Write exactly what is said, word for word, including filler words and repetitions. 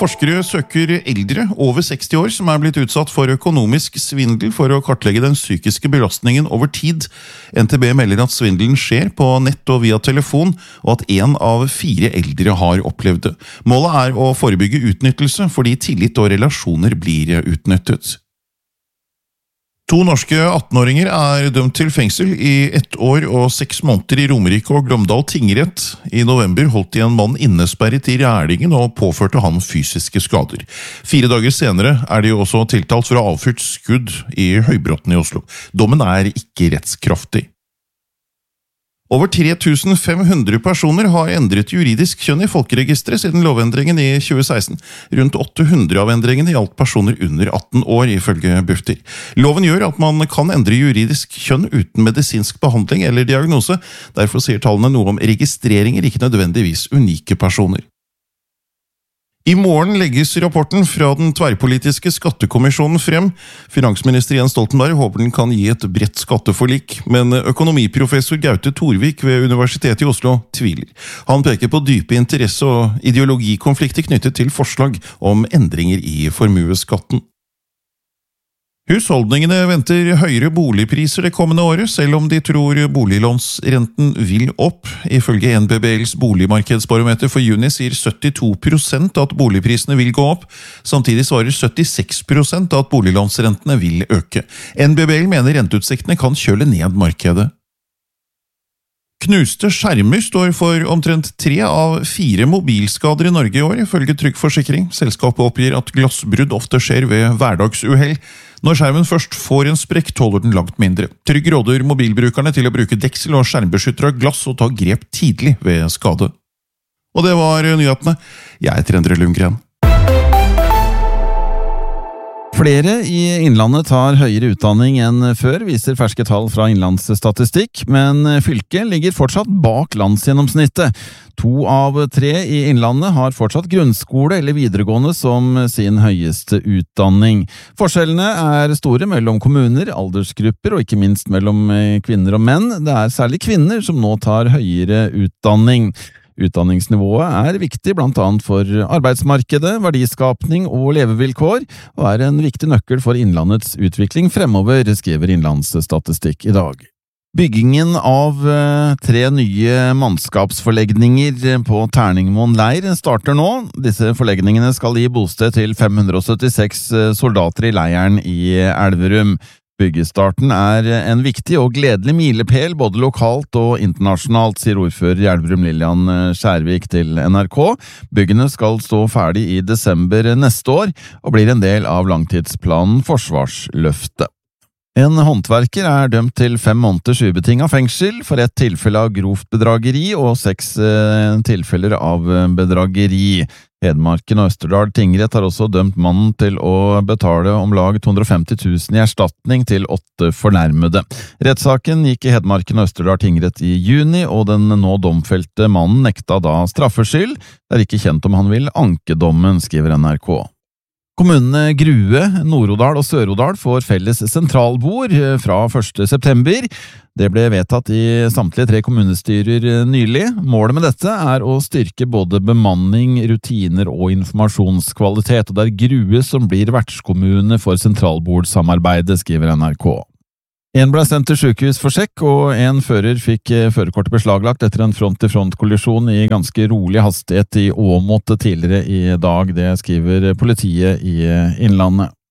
Forskere søker eldre over seksti år som er blitt utsatt for økonomisk svindel for å kartlegge den psykiske belastningen over tid. N T B melder at svindelen skjer på nett og via telefon, og at en av fire eldre har opplevd det. Målet er å forebygge utnyttelse fordi tillit og relasjoner blir utnyttet. To norske atten-åringer er dømt til fengsel i ett år og seks måneder i Romerike og Glåmdal tingrett. I november holdt de en mann innesperret i Rælingen og påførte han fysiske skader. Fire dager senere er de også tiltalt for å ha avfyrt skudd i Høybråten i Oslo. Dommen er ikke rettskraftig. Over tre tusen fem hundre personer har endret juridisk kjønn i folkeregisteret siden lovendringen i tjue seksten. Rundt åtte hundre av endringene gjaldt personer under atten år, ifølge Bufdir. Loven gjør at man kan endre juridisk kjønn uten medisinsk behandling eller diagnose. Derfor sier tallene noe om registreringer, ikke nødvendigvis unike personer. I morgen legges rapporten fra den tverrpolitiske skattekommisjonen frem. Finansminister Jens Stoltenberg håper den kan gi et bredt skatteforlik, men økonomiprofessor Gaute Torvik ved Universitetet i Oslo tviler. Han peker på dype interesse- og ideologikonflikter knyttet til forslag om endringer i formuesskatten. Husholdningene venter høyere boligpriser det kommende året, selv om de tror boliglånsrenten vil opp. Ifølge N B B L's boligmarkedsbarometer for juni sier syttito prosent at boligprisene vil gå opp. Samtidig svarer syttiseks prosent at boliglånsrentene vil øke. N B B L mener renteutsiktene kan kjøle ned markedet. Knuste skjermer står for omtrent tre av fire mobilskader i Norge i år, ifølge Trygg Forsikring. Selskapet oppgir at glassbrudd ofte skjer ved hverdagsuhell. Når skjermen først får en sprekk, tåler den langt mindre. Trygg råder mobilbrukerne til å bruke deksel og skjermbeskytter av glass og ta grep tidlig ved skade. Og det var nyhetene. Jeg heter Endre Lundgren. Flere i Innlandet tar høyere utdanning enn før, viser ferske tall fra Innlandsstatistikk, men fylket ligger fortsatt bak landsgjennomsnittet. To av tre i Innlandet har fortsatt grunnskole eller videregående som sin høyeste utdanning. Forskjellene er store mellom kommuner, aldersgrupper og ikke minst mellom kvinner og menn. Det er særlig kvinner som nå tar høyere utdanning. Utdanningsnivået er viktig blant annet for arbeidsmarkedet, verdiskapning og levevilkår, og er en viktig nøkkel for Innlandets utvikling fremover, skriver Innlandsstatistikk i dag. Byggingen av tre nye mannskapsforlegninger på Terningmoen leir starter nå. Disse forlegningene skal gi bosted til fem hundre syttiseks soldater i leiren i Elverum. Byggestarten er en viktig og gledelig milepæl både lokalt og internasjonalt, sier ordfører i Elverum Lillian Skjærvik til N R K. Byggene skal stå ferdig i desember neste år, og blir en del av langtidsplanen Forsvarsløftet. En håndverker er dømt til fem måneders ubetinget fengsel for et tilfelle av grovt bedrageri og seks eh, tilfeller av bedrageri. Hedmarken og Østerdal tingrett har også dømt mannen til å betale om lag to hundre og femti tusen i erstatning til åtte fornærmede. Rettssaken gikk i Hedmarken og Østerdal tingrett i juni, og den nå domfelte mannen nekta da straffskyld. Det er ikke kjent om han vil anke dommen, skriver N R K. Kommunene Grue, Nord-Odal og Sør-Odal får felles sentralbord fra første september. Det ble vedtatt i samtlige tre kommunestyrer nylig. Målet med dette er å styrke både bemanning, rutiner og informasjonskvalitet, og det er Grue som blir vertskommune for sentralbordsamarbeidet, skriver N R K. En ble sendt til sykehus for sjekk, og en fører fikk førerkortet beslaglagt etter en front-til-front-kollisjon i ganske rolig hastighet i Åmot tidligere i dag. Det skriver politiet i Innlandet.